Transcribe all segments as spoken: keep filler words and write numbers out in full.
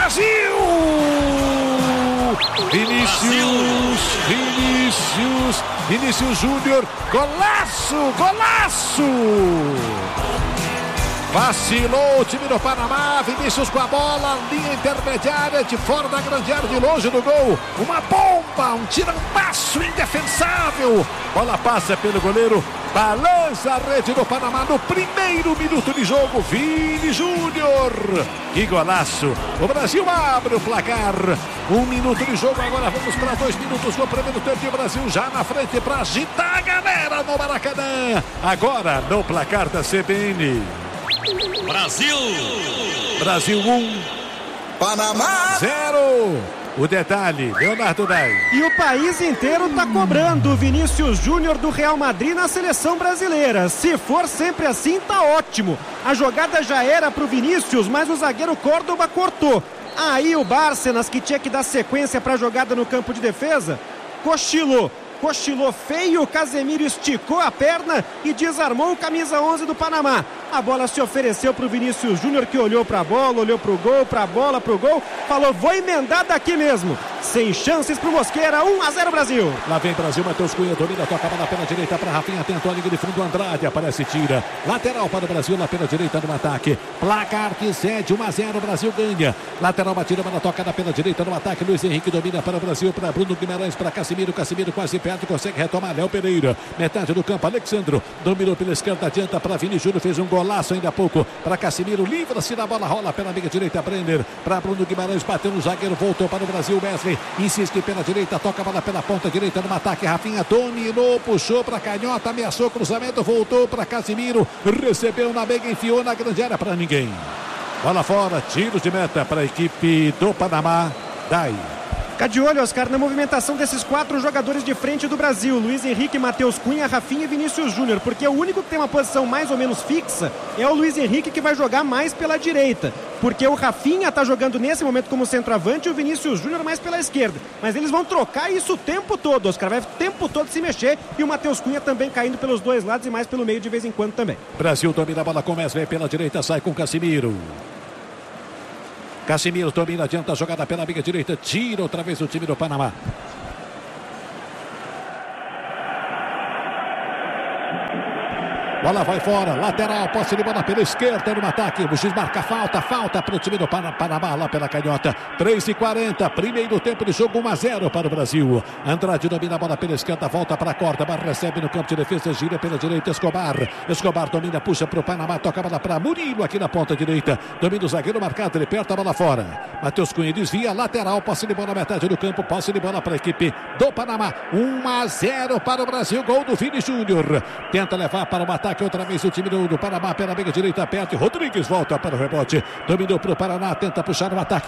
Brasil! Vinícius, Vinícius, Vinícius Júnior, golaço, golaço! Vacilou o time do Panamá, Vinícius com a bola, linha intermediária de fora da grande área, de longe do gol. Uma bomba, um tirambaço indefensável. Bola passa pelo goleiro, balança a rede do Panamá no primeiro minuto de jogo. Vini Júnior, que golaço. O Brasil abre o placar. Um minuto de jogo, agora vamos para dois minutos no primeiro tempo. O Brasil já na frente para agitar a galera no Maracanã. Agora no placar da C B N. Brasil! Brasil um, Panamá zero. O detalhe, Leonardo Dai. E o país inteiro tá cobrando o Vinícius Júnior do Real Madrid na seleção brasileira. Se for sempre assim, tá ótimo. A jogada já era pro Vinícius, mas o zagueiro Córdoba cortou. Aí o Bárcenas, que tinha que dar sequência pra jogada no campo de defesa, cochilou. Cochilou feio, Casemiro esticou a perna e desarmou o camisa onze do Panamá. A bola se ofereceu para o Vinícius Júnior, que olhou para a bola, olhou para o gol, para a bola, para o gol, falou, vou emendar daqui mesmo. Sem chances para o Mosqueira, um a zero Brasil. Lá vem Brasil, Matheus Cunha domina, toca a bola pela direita para Rafinha, tentou a linha de fundo, Andrade aparece, tira. Lateral para o Brasil, lá pela direita no ataque. Placar que cede, um a zero, Brasil ganha. Lateral batida, bola tocada pela direita no ataque. Luiz Henrique domina para o Brasil, para Bruno Guimarães, para Casemiro, Casemiro quase perto, consegue retomar, Léo Pereira. Metade do campo, Alexandro dominou pela esquerda, adianta para Vini Júnior, fez um golaço ainda há pouco para Casemiro, livra-se da bola, rola pela amiga direita, Brenner, para Bruno Guimarães, bateu no zagueiro, voltou para o Brasil, Wesley, insiste pela direita, toca a bola pela ponta direita no ataque, Rafinha dominou, puxou para canhota, ameaçou cruzamento, voltou para Casemiro, recebeu na meiga, enfiou na grande área para ninguém. Bola fora, tiro de meta para a equipe do Panamá. Dai. Fica de olho, Oscar, na movimentação desses quatro jogadores de frente do Brasil, Luiz Henrique, Matheus Cunha, Rafinha e Vinícius Júnior, porque o único que tem uma posição mais ou menos fixa é o Luiz Henrique, que vai jogar mais pela direita, porque o Rafinha está jogando nesse momento como centroavante e o Vinícius Júnior mais pela esquerda, mas eles vão trocar isso o tempo todo, Oscar, vai o tempo todo se mexer, e o Matheus Cunha também caindo pelos dois lados e mais pelo meio de vez em quando também. Brasil domina a bola, começa, vem pela direita, sai com Casemiro. Casemiro domina, adianta a jogada pela amiga direita, tira outra vez o time do Panamá. Bola vai fora, lateral, posse de bola pela esquerda no ataque. O juiz marca falta, falta para o time do Panamá lá pela canhota. três e quarenta, primeiro tempo de jogo, um a zero para o Brasil. Andrade domina a bola pela esquerda, volta para a Córdoba, recebe no campo de defesa, gira pela direita, Escobar. Escobar domina, puxa para o Panamá, toca a bola para Murilo aqui na ponta direita. Domina o zagueiro marcado, ele aperta a bola fora. Matheus Cunha desvia, lateral, posse de bola metade do campo, posse de bola para a equipe do Panamá. um a zero para o Brasil, gol do Vini Júnior. Tenta levar para o ataque. Que outra vez o time do, do Panamá pela meia direita, perto. Rodrigues volta para o rebote. Dominou para o Paraná, tenta puxar o ataque.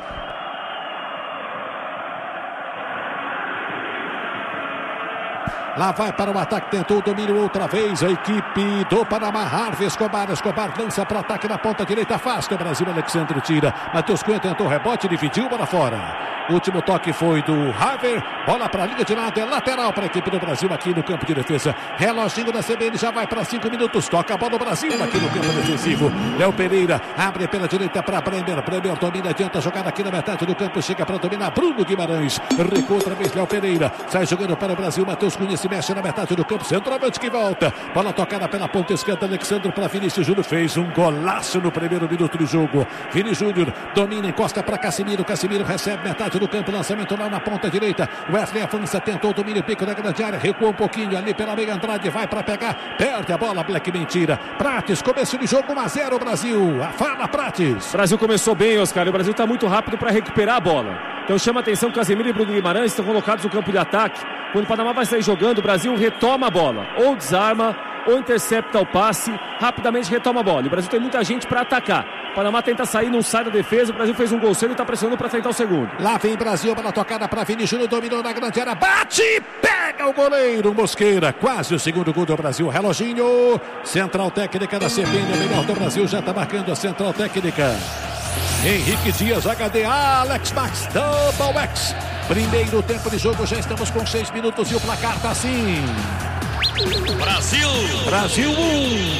Lá vai para o ataque, tentou o domínio outra vez a equipe do Panamá. Harvey Escobar, Escobar lança para o ataque na ponta direita, afasta o Brasil, Alexandre tira. Matheus Cunha tentou o rebote, dividiu, bola fora. Último toque foi do Haver, bola para a linha de lado, é lateral para a equipe do Brasil aqui no campo de defesa. Reloginho da C B N já vai para cinco minutos, toca a bola do Brasil aqui no campo defensivo. Léo Pereira abre pela direita para Bremer, Bremer domina, adianta a jogada aqui na metade do campo, chega para dominar Bruno Guimarães, recua outra vez Léo Pereira, sai jogando para o Brasil, Matheus Cunha se mexe na metade do campo, centroavante que volta, bola tocada pela ponta esquerda, Alexandre para Vinícius Júnior, fez um golaço no primeiro minuto do jogo. Vini Júnior domina, encosta para Casemiro, Casemiro recebe metade do campo, lançamento lá na ponta direita, Wesley avança, tentou o domínio, pico da grande área, recuou um pouquinho ali pela meia, Andrade vai para pegar, perde a bola, Black mentira. Prates, começo de jogo, um a zero Brasil, a fala Prates. O Brasil começou bem, Oscar, o Brasil está muito rápido para recuperar a bola, então chama a atenção, Casemiro e Bruno Guimarães estão colocados no campo de ataque. Quando o Panamá vai sair jogando, o Brasil retoma a bola, ou desarma, ou intercepta o passe, rapidamente retoma a bola. E o Brasil tem muita gente para atacar. O Panamá tenta sair, não sai da defesa. O Brasil fez um gol cedo e está pressionando para tentar o segundo. Lá vem Brasil, bola tocada para Vini Júnior, dominou na grande área, bate, pega o goleiro Mosqueira. Quase o segundo gol do Brasil. Reloginho, central técnica da C B N, a melhor do Brasil, já está marcando a central técnica. Henrique Dias, H D, Alex Max, Double X. Primeiro tempo de jogo, já estamos com seis minutos e o placar tá assim. Brasil! Brasil um,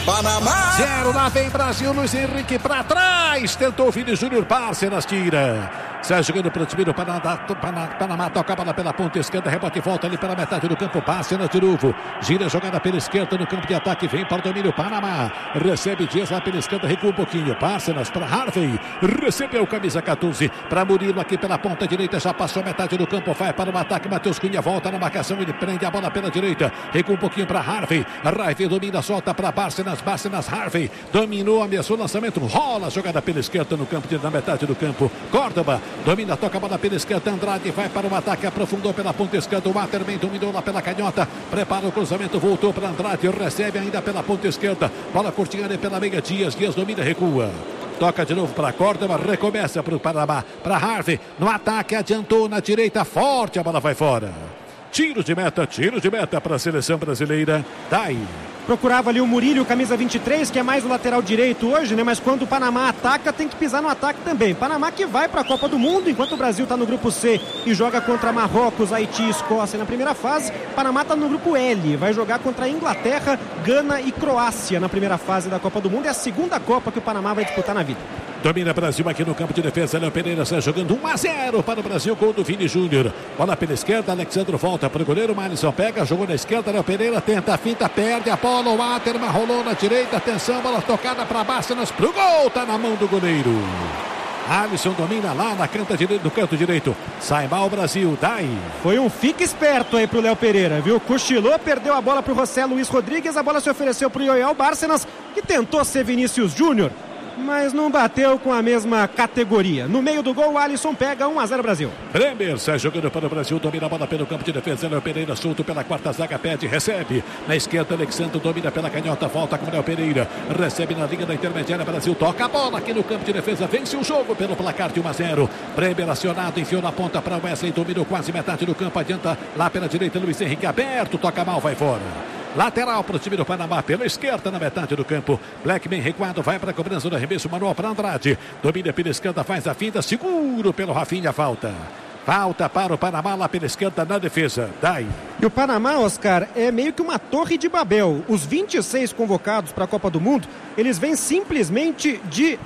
Panamá. Zero, lá vem Brasil, Luiz Henrique pra trás. Tentou o Vini Júnior, Bárcenas tira. Sai jogando para o time do Panamá, Panamá, toca a bola pela ponta esquerda, rebote e volta ali pela metade do campo, Bárcenas de novo. Gira a jogada pela esquerda no campo de ataque, vem para o domínio Panamá. Recebe Dias lá pela esquerda, recua um pouquinho. Bárcenas para Harvey, recebeu o camisa catorze para Murilo aqui pela ponta direita, já passou a metade do campo, vai para o ataque, Matheus Cunha volta na marcação, ele prende a bola pela direita, recua um pouquinho para Harvey. Harvey domina, solta para Bárcenas, Bárcenas, Harvey, dominou, ameaçou o lançamento, rola a jogada pela esquerda no campo, de, na metade do campo. Córdoba domina, toca a bola pela esquerda, Andrade vai para o ataque, aprofundou pela ponta esquerda, o Waterman dominou lá pela canhota, prepara o cruzamento, voltou para Andrade, recebe ainda pela ponta esquerda, bola curtinha ali pela meia, Dias, Dias domina, recua. Toca de novo para Córdoba, recomeça para o Panamá, para Harvey, no ataque, adiantou na direita, forte, a bola vai fora. Tiro de meta, tiro de meta para a seleção brasileira. Dai. Procurava ali o Murilo, camisa vinte e três, que é mais o lateral direito hoje, né? Mas quando o Panamá ataca, tem que pisar no ataque também. Panamá que vai para a Copa do Mundo, enquanto o Brasil está no grupo C e joga contra Marrocos, Haiti e Escócia na primeira fase. Panamá está no grupo L, vai jogar contra a Inglaterra, Gana e Croácia na primeira fase da Copa do Mundo. É a segunda Copa que o Panamá vai disputar na vida. Domina Brasil aqui no campo de defesa. Léo Pereira sai jogando um a zero para o Brasil. Gol do Vini Júnior. Bola pela esquerda. Alexandre volta para o goleiro. Malisson pega. Jogou na esquerda. Léo Pereira tenta a finta. Perde a bola. O Waterman rolou na direita. Atenção. Bola tocada para Bárcenas. Pro gol. Tá na mão do goleiro. Alisson domina lá na canta direito, no canto direito. Sai mal o Brasil. Dai. Foi um fica esperto aí pro Léo Pereira, viu? Cochilou, perdeu a bola pro José Luiz Rodrigues. A bola se ofereceu pro Yoel Bárcenas, que tentou ser Vinícius Júnior, mas não bateu com a mesma categoria. No meio do gol, o Alisson pega um a zero Brasil. Bremer sai jogando para o Brasil, domina a bola pelo campo de defesa. Léo Pereira solto pela quarta zaga, pede, recebe. Na esquerda, Alexandre domina pela canhota, volta com o Léo Pereira. Recebe na linha da intermediária, Brasil toca a bola aqui no campo de defesa, vence o jogo pelo placar de um a zero. Bremer acionado, enfiou na ponta para Wesley, dominou quase metade do campo, adianta lá pela direita, Luiz Henrique aberto, toca mal, vai fora. Lateral para o time do Panamá, pela esquerda na metade do campo. Blackman recuado, vai para a cobrança do arremesso manual para Andrade. Domina pela esquerda, faz a finta, seguro pelo Rafinha, falta. Falta para o Panamá lá pela esquerda na defesa. Dai. E o Panamá, Oscar, é meio que uma torre de Babel. Os vinte e seis convocados para a Copa do Mundo, eles vêm simplesmente de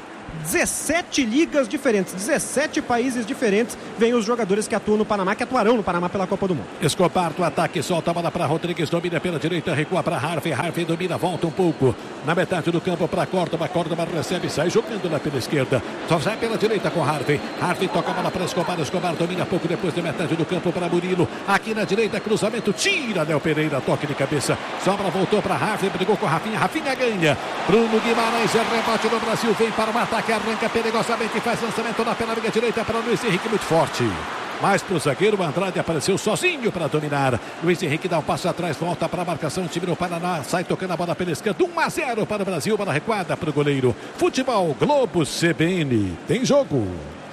dezessete ligas diferentes, dezessete países diferentes. Vem os jogadores que atuam no Panamá, que atuarão no Panamá pela Copa do Mundo. Escobar do ataque, solta a bola para Rodrigues, domina pela direita, recua para Harvey, Harvey domina, volta um pouco na metade do campo para Córdoba, Córdoba recebe, sai jogando lá pela esquerda, só sai pela direita com Harvey, Harvey toca a bola para Escobar, Escobar domina pouco depois da metade do campo para Murilo, aqui na direita, cruzamento, tira Léo Pereira, toque de cabeça, sobra, voltou para Harvey, brigou com Rafinha, Rafinha ganha, Bruno Guimarães, é rebote do Brasil, vem para o ataque, arranca perigosamente, faz lançamento lá pela linha direita para Luiz Henrique, muito forte. Mais para o zagueiro, o Andrade apareceu sozinho para dominar. Luiz Henrique dá um passo atrás, volta para a marcação, o time do Paraná sai tocando a bola pela esquerda, um a zero para o Brasil, bola recuada para o goleiro. Futebol Globo C B N, tem jogo.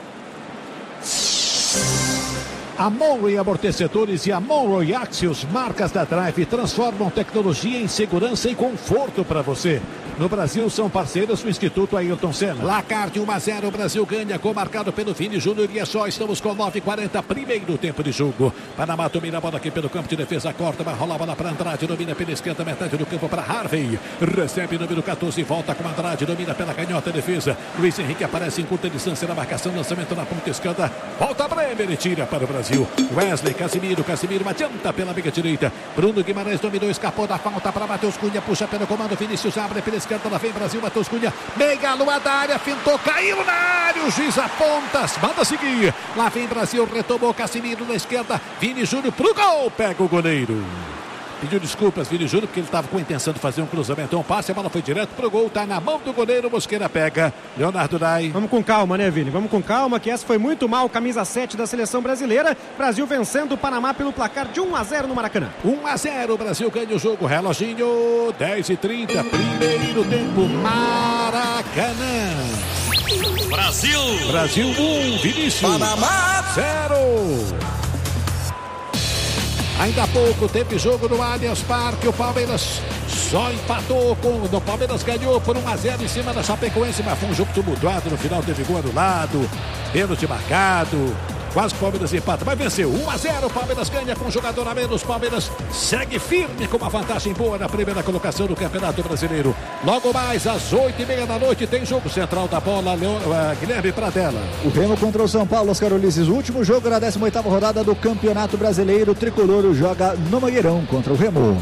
A Monroe Amortecedores e a Monroe Axios, marcas da Drive, transformam tecnologia em segurança e conforto para você. No Brasil são parceiros do Instituto Ayrton Senna. Placar de um a zero, o Brasil ganha, com marcado pelo Vini Júnior, e é só, estamos com nove e quarenta, primeiro tempo de jogo. Panamá domina a bola aqui pelo campo de defesa, corta, rola a bola para Andrade, domina pela esquerda, metade do campo para Harvey, recebe número catorze, volta com Andrade, domina pela canhota, defesa, Luiz Henrique aparece em curta distância na marcação, lançamento na ponta esquerda, volta Bremer e tira para o Brasil. Wesley, Casimiro, Casimiro adianta pela meia direita, Bruno Guimarães dominou, escapou da falta para Matheus Cunha, puxa pelo comando, Vinícius abre pela esquerda, lá vem Brasil, Matheus Cunha, meia lua da área, fintou, caiu na área, o juiz aponta, manda seguir, lá vem Brasil, retomou Casimiro na esquerda, Vini Júnior pro gol, pega o goleiro. Pediu desculpas, Vini Júnior, porque ele estava com a intenção de fazer um cruzamento, um passe, a bola foi direto pro gol, tá na mão do goleiro, Mosqueira pega, Leonardo Dai. Vamos com calma, né, Vini? Vamos com calma, que essa foi muito mal, camisa sete da seleção brasileira, Brasil vencendo o Panamá pelo placar de um a zero no Maracanã. um a zero, o Brasil ganha o jogo, reloginho, dez e trinta, primeiro tempo, Maracanã. Brasil! Brasil um, Vinícius. Panamá zero. Ainda há pouco teve jogo no Allianz Parque, o Palmeiras só empatou, com o Palmeiras ganhou por um a zero em cima da Chapecoense, mas foi um jogo tumultuado, no final teve gol anulado, pênalti marcado, Quase que o Palmeiras empata, mas venceu. um a zero, o Palmeiras ganha com um jogador a menos. Palmeiras segue firme com uma vantagem boa na primeira colocação do Campeonato Brasileiro. Logo mais, às oito e meia da noite, tem jogo central da bola, Leon, uh, Guilherme Pradella. O Remo contra o São Paulo, Oscar Ulisses. O último jogo na décima oitava rodada do Campeonato Brasileiro. O Tricolor joga no Mangueirão contra o Remo.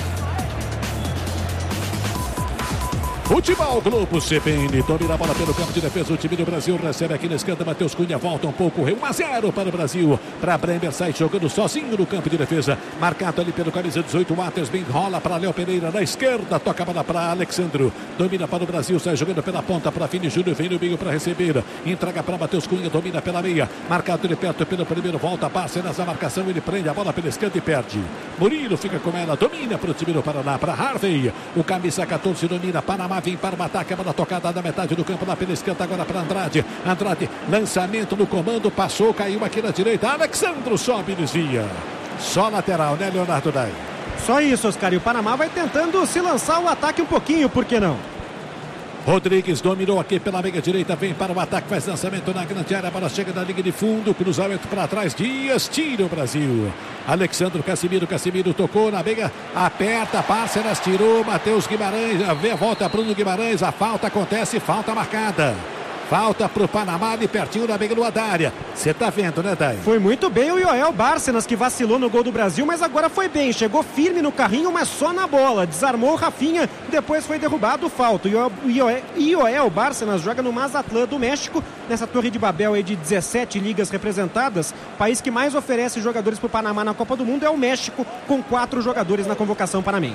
Futebol Globo C B N, domina a bola pelo campo de defesa, o time do Brasil recebe aqui na esquerda, Matheus Cunha volta um pouco, um a zero para o Brasil, para Bremer, sai jogando sozinho no campo de defesa, marcado ali pelo camisa dezoito, Matheus bem rola para Léo Pereira na esquerda, toca a bola para Alexandro, domina para o Brasil, sai jogando pela ponta para Vini Júnior, vem no meio para receber, entrega para Matheus Cunha, domina pela meia, marcado de perto pelo primeiro, volta, passa nessa marcação, ele prende a bola pela esquerda e perde, Murilo fica com ela, domina para o time do Paraná, para Harvey, o camisa catorze domina, Panamá vem para o ataque, a bola tocada na metade do campo, lá pela esquerda, agora para Andrade, Andrade, lançamento no comando, passou, caiu aqui na direita, Alexandro sobe e desvia, só lateral, né, Leonardo Dai? Só isso, Oscar, e o Panamá vai tentando se lançar o ataque um pouquinho, por que não? Rodrigues dominou aqui pela meia direita, vem para o ataque, faz lançamento na grande área, a bola chega na linha de fundo, cruzamento para trás, Dias, tira o Brasil. Alexandre Casimiro, Casimiro tocou na meia, aperta, Bárcenas, tirou, Matheus Guimarães, vê a volta Bruno Guimarães, a falta acontece, falta marcada. Falta para o Panamá, ali pertinho da meia da área. Você tá vendo, né, Dai? Foi muito bem o Yoel Bárcenas, que vacilou no gol do Brasil, mas agora foi bem. Chegou firme no carrinho, mas só na bola. Desarmou o Rafinha, depois foi derrubado, falta. O Yoel, Yoel Bárcenas joga no Mazatlán do México, nessa Torre de Babel aí de dezessete ligas representadas. O país que mais oferece jogadores para o Panamá na Copa do Mundo é o México, com quatro jogadores na convocação panamenha.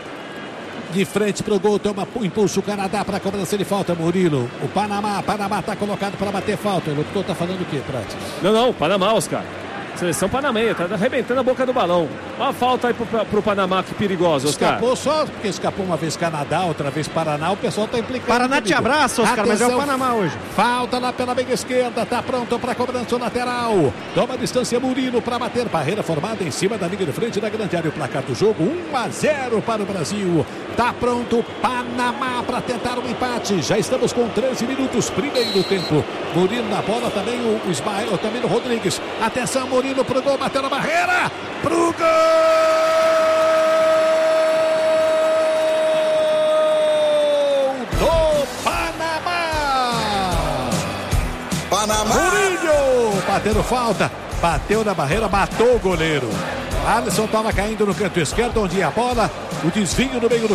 De frente pro gol, toma impulso o Canadá para a cobrança de falta, Murilo. O Panamá, Panamá tá colocado para bater falta. O locutor tá falando o quê, Prates? Não, não, Panamá, Oscar. Seleção panamenha, tá arrebentando a boca do balão. Uma falta aí pro, pro Panamá, que perigosa, Oscar. Escapou só porque escapou uma vez Canadá, outra vez Paraná, o pessoal tá implicando. Paraná te abraça, Oscar, atenção, mas é o Panamá hoje. Falta lá pela meia esquerda, tá pronto para cobrança lateral. Toma a distância Murilo para bater, barreira formada em cima da linha de frente da grande área. O placar do jogo, um a zero para o Brasil. Tá pronto Panamá para tentar um empate. Já estamos com treze minutos, primeiro tempo. Murilo na bola, também o, o Ismael, também o Rodrigues. Atenção, Murilo pro gol, bateu na barreira, pro gol do Panamá. Panamá. Murillo batendo falta, bateu na barreira, matou o goleiro. Alisson estava caindo no canto esquerdo, onde ia a bola, o desvio no meio do